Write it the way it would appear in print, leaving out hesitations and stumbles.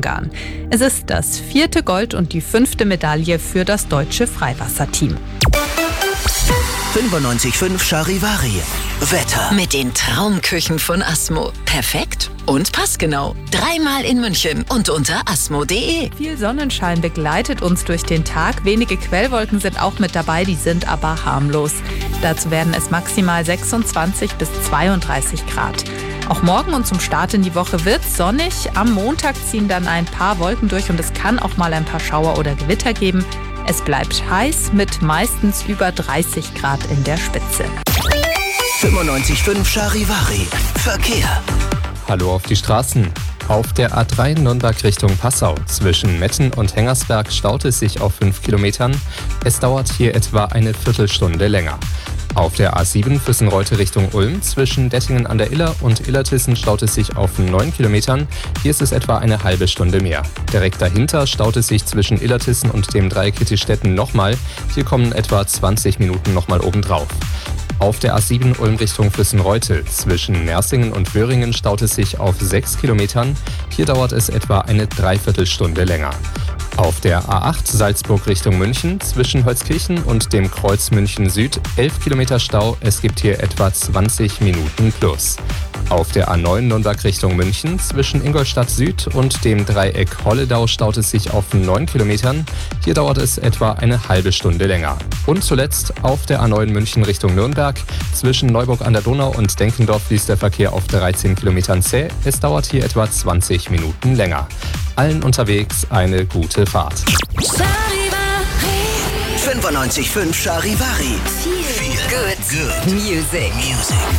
Ungarn. Es ist das 4. Gold und die 5. Medaille für das deutsche Freiwasserteam. 95.5 Charivari. Wetter. Mit den Traumküchen von Asmo. Perfekt und passgenau. 3-mal in München und unter asmo.de. Viel Sonnenschein begleitet uns durch den Tag. Wenige Quellwolken sind auch mit dabei, die sind aber harmlos. Dazu werden es maximal 26 bis 32 Grad. Auch morgen und zum Start in die Woche wird es sonnig. Am Montag ziehen dann ein paar Wolken durch und es kann auch mal ein paar Schauer oder Gewitter geben. Es bleibt heiß mit meistens über 30 Grad in der Spitze. 95.5 Charivari. Verkehr. Hallo auf die Straßen. Auf der A3 Nürnberg Richtung Passau zwischen Metten und Hengersberg staut es sich auf 5 Kilometern. Es dauert hier etwa eine Viertelstunde länger. Auf der A7 Füssenreute Richtung Ulm zwischen Dettingen an der Iller und Illertissen staut es sich auf 9 Kilometern. Hier ist es etwa eine halbe Stunde mehr. Direkt dahinter staut es sich zwischen Illertissen und dem Dreieck Kittistetten nochmal. Hier kommen etwa 20 Minuten nochmal obendrauf. Auf der A7 Ulm Richtung Füssenreute zwischen Mersingen und Wöhringen staut es sich auf 6 Kilometern. Hier dauert es etwa eine Dreiviertelstunde länger. Auf der A8 Salzburg Richtung München zwischen Holzkirchen und dem Kreuz München Süd 11 Kilometer Stau. Es gibt hier etwa 20 Minuten plus. Auf der A9 Nürnberg Richtung München zwischen Ingolstadt Süd und dem Dreieck Holledau staut es sich auf 9 Kilometern. Hier dauert es etwa eine halbe Stunde länger. Und zuletzt auf der A9 München Richtung Nürnberg zwischen Neuburg an der Donau und Denkendorf fließt der Verkehr auf 13 Kilometern zäh. Es dauert hier etwa 20 Minuten länger. Allen unterwegs eine gute Fahrt. 95.5 Charivari. Feel good music.